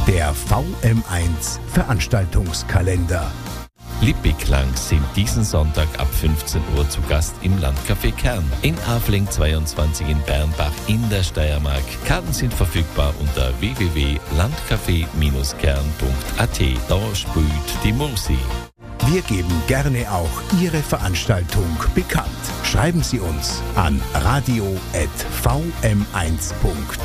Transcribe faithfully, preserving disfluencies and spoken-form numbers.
Der V M eins Veranstaltungskalender. Lippiklang sind diesen Sonntag ab fünfzehn Uhr zu Gast im Landcafé Kern in Afling zweiundzwanzig in Bernbach in der Steiermark. Karten sind verfügbar unter w w w punkt landcafé kern punkt a t. Da spielt die Musik. Wir geben gerne auch Ihre Veranstaltung bekannt. Schreiben Sie uns an radio at v m eins punkt